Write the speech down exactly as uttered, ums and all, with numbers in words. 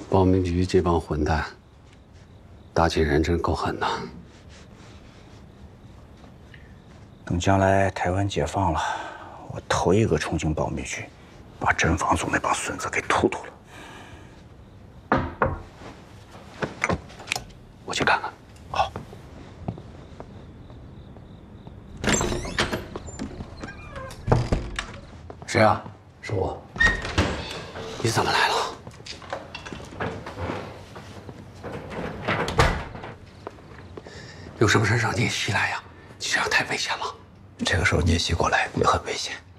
保密局这帮混蛋，打起人真够狠的。 等将来台湾解放了，我头一个冲进保密局，把甄防总那帮孙子给突突了。 我去看看。 好。 谁啊？是我。你怎么来了？有什么事让聂西来呀？你这样太危险了。 这个时候聂西过来也很危险。